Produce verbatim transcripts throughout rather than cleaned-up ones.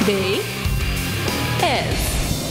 B S.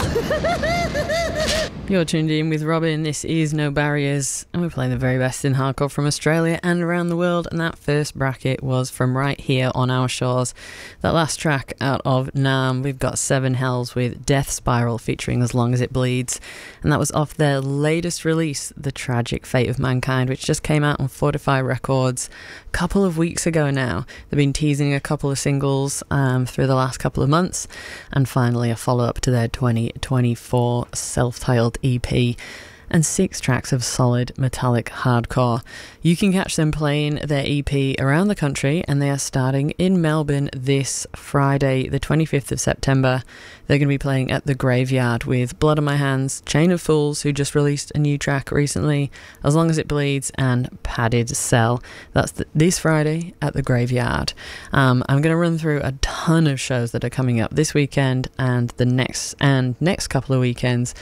You're tuned in with Robin. This is No Barriers, and we're playing the very best in hardcore from Australia and around the world. And that first bracket was from right here on our shores. That last track out of Nam, we've got Seven Hells with Death Spiral featuring As Long As It Bleeds, and that was off their latest release, The Tragic Fate of Mankind, which just came out on Fortify Records a couple of weeks ago now. They've been teasing a couple of singles um, through the last couple of months, and finally a follow-up to their twenty twenty-four self-titled E P and six tracks of solid metallic hardcore. You can catch them playing their E P around the country, and they are starting in Melbourne this Friday, the twenty-fifth of September. They're going to be playing at the Graveyard with Blood on My Hands, Chain of Fools, who just released a new track recently, As Long As It Bleeds, and Padded Cell. That's the, this Friday at the Graveyard. Um, I'm going to run through a ton of shows that are coming up this weekend and the next and next couple of weekends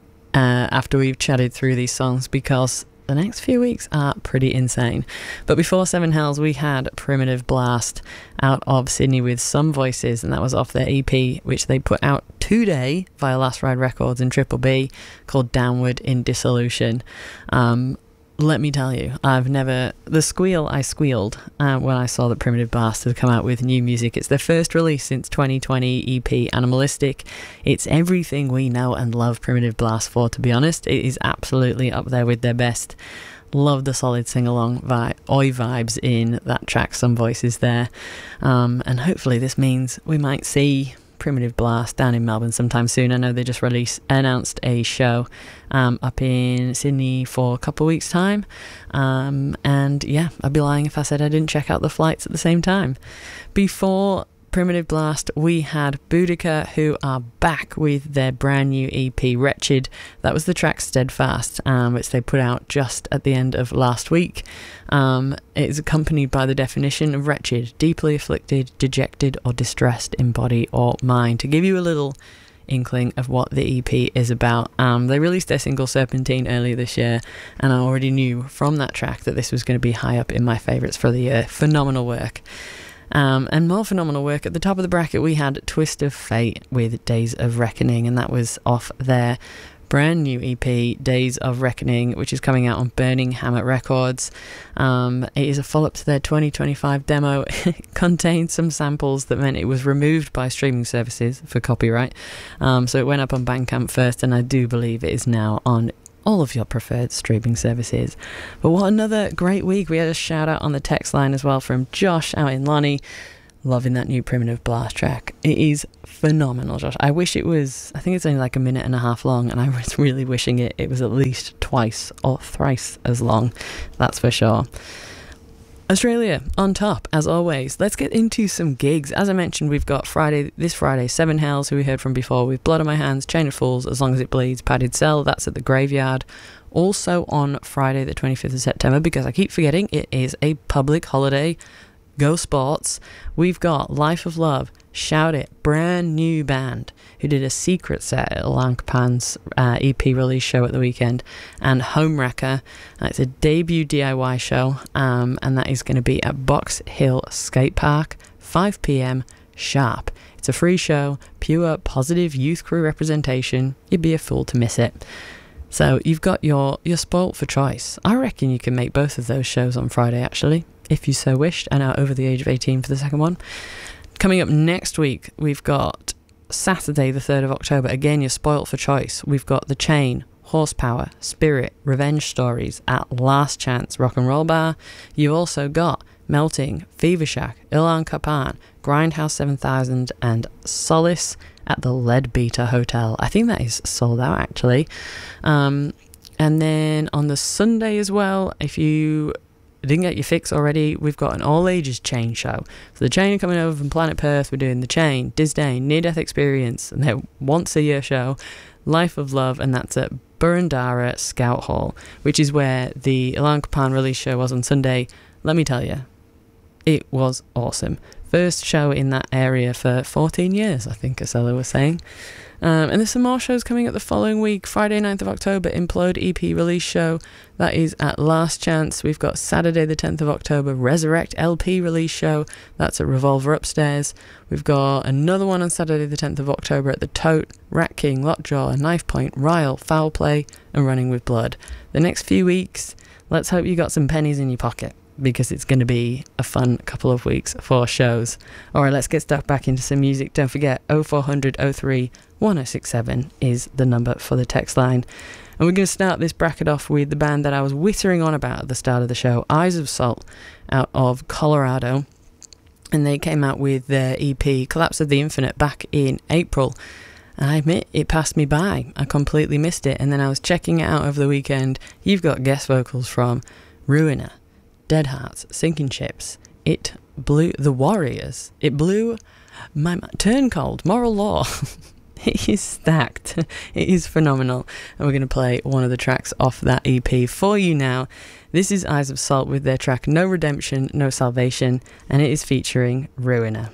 uh, after we've chatted through these songs, because the next few weeks are pretty insane. But before Seven Hells, we had Primitive Blast out of Sydney with Some Voices, and that was off their E P, which they put out today via Last Ride Records and Triple B, called Downward in Dissolution. Um, let me tell you, I've never... The squeal I squealed uh, when I saw that Primitive Blast had come out with new music. It's their first release since twenty twenty, E P Animalistic. It's everything we know and love Primitive Blast for, to be honest. It is absolutely up there with their best. Love the solid sing-along vi- oi vibes in that track, Some Voices there. Um, and hopefully this means we might see Primitive Blast down in Melbourne sometime soon. I know they just released announced a show um, up in Sydney for a couple of weeks time, um, and yeah, I'd be lying if I said I didn't check out the flights at the same time. Before Primitive Blast, we had Boudica, who are back with their brand new E P, Wretched. That was the track Steadfast, um, which they put out just at the end of last week. Um, it is accompanied by the definition of wretched, deeply afflicted, dejected, or distressed in body or mind, to give you a little inkling of what the E P is about. Um, they released their single Serpentine earlier this year, and I already knew from that track that this was going to be high up in my favourites for the year. Phenomenal work. Um, and more phenomenal work. At the top of the bracket, we had Twist of Fate with Days of Reckoning, and that was off their brand new E P, Days of Reckoning, which is coming out on Burning Hammer Records. Um, it is a follow-up to their twenty twenty-five demo. It contained some samples that meant it was removed by streaming services for copyright. Um, so it went up on Bandcamp first, and I do believe it is now on all of your preferred streaming services. But what another great week. We had a shout out on the text line as well from Josh out in Lonnie. Loving that new Primitive Blast track. It is phenomenal, Josh. I wish it was, I think it's only like a minute and a half long, and I was really wishing it, it was at least twice or thrice as long. That's for sure. Australia on top, as always. Let's get into some gigs. As I mentioned, we've got Friday, this Friday, Seven Hells, who we heard from before, with Blood on My Hands, Chain of Fools, As Long As It Bleeds, Padded Cell. That's at the Graveyard. Also on Friday, the twenty-fifth of September, because I keep forgetting it is a public holiday. Go Sports. We've got Life of Love, Shout It, brand new band who did a secret set at Lankapan's uh, E P release show at the weekend, and Homewrecker. Uh, it's a debut D I Y show, um, and that is going to be at Box Hill Skate Park, five p.m. sharp. It's a free show, pure positive youth crew representation. You'd be a fool to miss it. So you've got your, your spoilt for choice. I reckon you can make both of those shows on Friday, actually, if you so wished, and are over the age of eighteen for the second one. Coming up next week, we've got Saturday the third of October. Again, you're spoilt for choice. We've got The Chain, Horsepower, Spirit, Revenge Stories at Last Chance Rock and Roll Bar. You've also got Melting, Fever Shack, Ilan Kapan, Grindhouse seven thousand, and Solace at the Leadbeater Hotel. I think that is sold out, actually. Um, and then on the Sunday as well, if you didn't get your fix already, we've got an all-ages Chain show. So the Chain are coming over from Planet Perth. We're doing The Chain, Disdain, Near Death Experience, and their once-a-year show, Life of Love, and that's at Burundara Scout Hall, which is where the Ilan Kapan release show was on Sunday. Let me tell you, it was awesome. First show in that area for fourteen years, I think Acela was saying. Um, and there's some more shows coming up the following week. Friday ninth of October, Implode E P release show. That is at Last Chance. We've got Saturday the tenth of October, Resurrect L P release show. That's at Revolver Upstairs. We've got another one on Saturday the tenth of October at the Tote, Rat King, Lockjaw, Knife Point, Ryle, Foul Play, and Running with Blood. The next few weeks, let's hope you got some pennies in your pocket, because it's going to be a fun couple of weeks for shows. Alright, let's get stuck back into some music. Don't forget, oh four hundred oh three one oh six seven is the number for the text line. And we're going to start this bracket off with the band that I was whittering on about at the start of the show, Eyes of Salt, out of Colorado. And they came out with their E P, Collapse of the Infinite, back in April. And I admit, it passed me by. I completely missed it. And then I was checking it out over the weekend. You've got guest vocals from Ruiner, Dead Hearts, Sinking Ships. It blew the Warriors. It blew my ma- Turn Cold, Moral Law. It is stacked. It is phenomenal. And we're going to play one of the tracks off that E P for you now. This is Eyes of Salt with their track No Redemption, No Salvation, and it is featuring Ruiner.